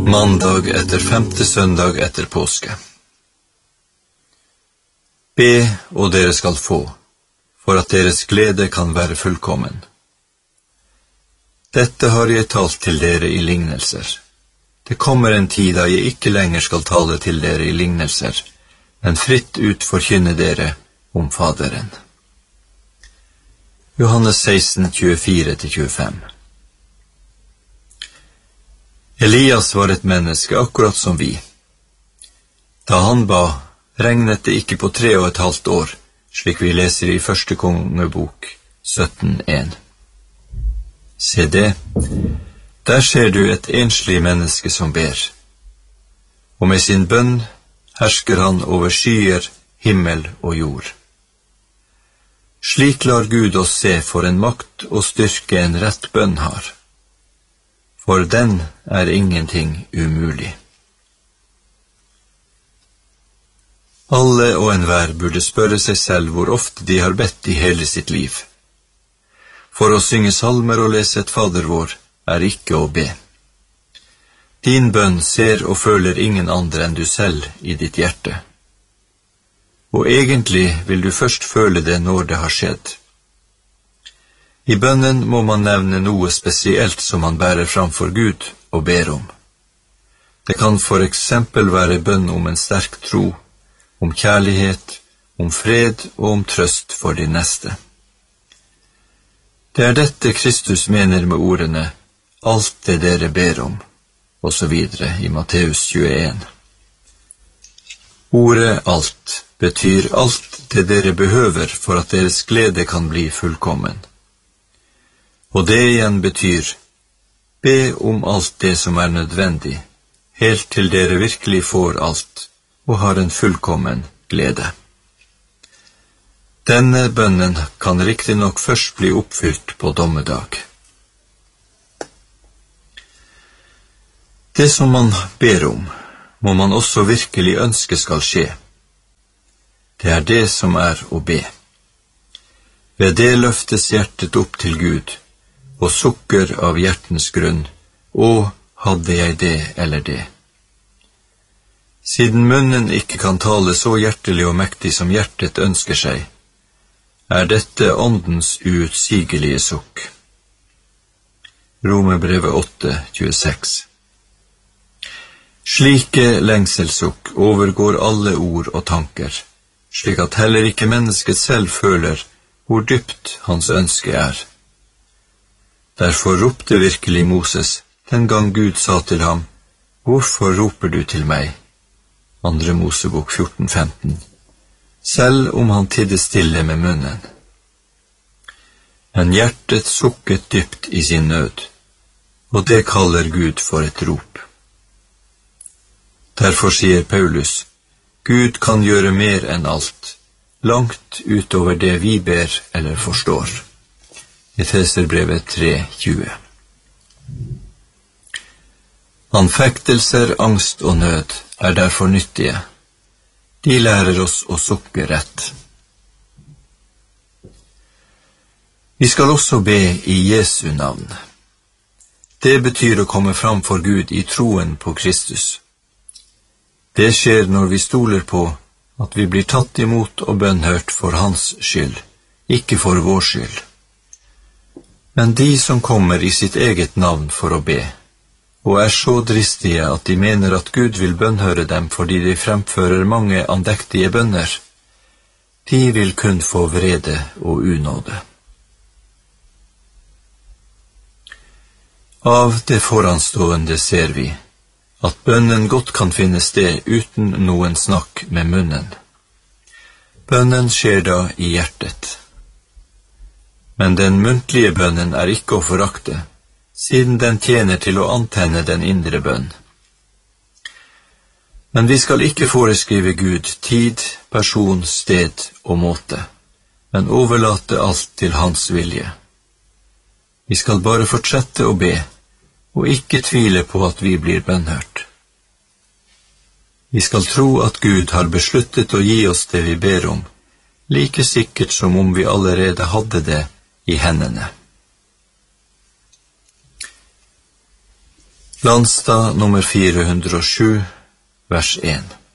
Mandag etter 5. søndag etter påske. Be, og dere skal få, for at deres glede kan være fullkommen. Dette har jeg talt til dere i lignelser. Det kommer en tid da jeg ikke lenger skal tale til dere i lignelser, men fritt ut forkynne dere om Faderen. Johannes 16, 24-25. Elias var et menneske akkurat som vi. Da han ba, regnet det ikke på 3,5 år, slik vi leser i 1. kongebok 17:1. Se det, der ser du et enslig menneske som ber, og med sin bønn hersker han over skyer, himmel og jord. Slik lar Gud oss se for en makt og styrke en rett bønn har. For den er ingenting umulig. Alle og enhver burde spørre seg selv hvor ofte de har bedt i hele sitt liv. For å synge salmer og lese et fadervår er ikke å be. Din bønn ser og føler ingen andre enn du selv i ditt hjerte. Og egentlig vil du først føle det når det har skjedd. I bønnen må man nevne noe spesielt som man bærer framfor Gud og ber om. Det kan for eksempel være bønn om en sterk tro, om kjærlighet, om fred og om trøst for de neste. Det er dette Kristus mener med ordene «alt det dere ber om», og så videre i Matteus 21. Ordet «alt» betyr alt det dere behøver for at deres glede kan bli fullkommen. Og det igjen betyr, be om alt det som er nødvendig, helt til dere virkelig får alt, og har en fullkommen glede. Denne bønnen kan riktig nok først bli oppfylt på dommedag. Det som man ber om, må man også virkelig ønske skal skje. Det er det som er å be. Ved det løftes hjertet opp til Gud, og sukker av hjertens grunn, «Å, hadde jeg det eller det». Siden munnen ikke kan tale så hjertelig og mektig som hjertet ønsker seg, er dette åndens uutsigelige sukk. Romerbrevet 8:26. Slike lengselsukk overgår alle ord og tanker, slik at heller ikke mennesket selv føler hvor dypt hans ønske er. Derfor ropte virkelig Moses, den gang Gud sa til ham, «Hvorfor roper du til meg?» 2. Mosebok 14:15. Selv om han tidde stille med munnen. Men hjertet sukket dypt i sin nød, og det kaller Gud for et rop. Derfor sier Paulus, Gud kan gjøre mer enn alt, langt utover det vi ber eller forstår. Efeserbrevet 3:20. Anfektelser, angst og nød er derfor nyttige. De lærer oss å sukke rett. Vi skal også be i Jesu navn. Det betyr å komme fram for Gud i troen på Kristus. Det skjer når vi stoler på at vi blir tatt imot og bønnhørt for hans skyld, ikke for vår skyld. Men de som kommer i sitt eget navn for å be, og er så dristige at de mener at Gud vil bønnhøre dem fordi de fremfører mange andektige bønner, de vil kun få vrede og unåde. Av det foranstående ser vi at bønnen godt kan finne sted uten noen snakk med munnen. Bønnen skjer da i hjertet. Men den muntlige bønnen er ikke å forakte, siden den tjener til å antenne den indre bønn. Men vi skal ikke foreskrive Gud tid, person, sted og måte, men overlate alt til hans vilje. Vi skal bare fortsette å be, og ikke tvile på at vi blir bønnhørt. Vi skal tro at Gud har besluttet å gi oss det vi ber om, like sikkert som om vi allerede hadde det i hendene. Landstad nummer 407, vers 1.